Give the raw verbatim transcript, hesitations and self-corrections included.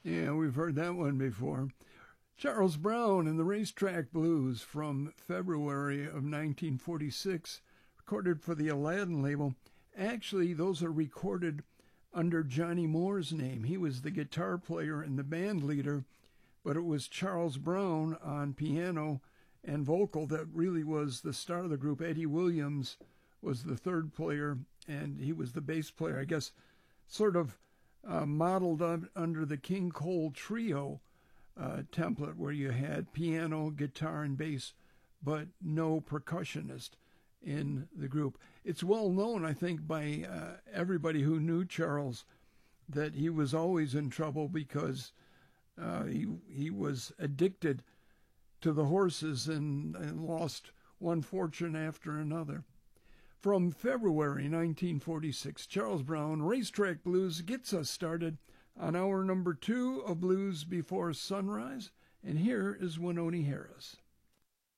Yeah, we've heard that one before. Charles Brown and the Racetrack Blues from February of nineteen forty-six, recorded for the Aladdin label. Actually, those are recorded under Johnny Moore's name. He was the guitar player and the band leader, but it was Charles Brown on piano and vocal that really was the start of the group. Eddie Williams was the third player, and he was the bass player, I guess, sort of uh, modeled up under the King Cole Trio uh, template, where you had piano, guitar, and bass, but no percussionist in the group. It's well known, I think, by uh, everybody who knew Charles that he was always in trouble because uh, he he was addicted to the horses and, and lost one fortune after another. From February nineteen forty-six, Charles Brown, Racetrack Blues, gets us started on hour number two of Blues Before Sunrise, and here is Wynonie Harris.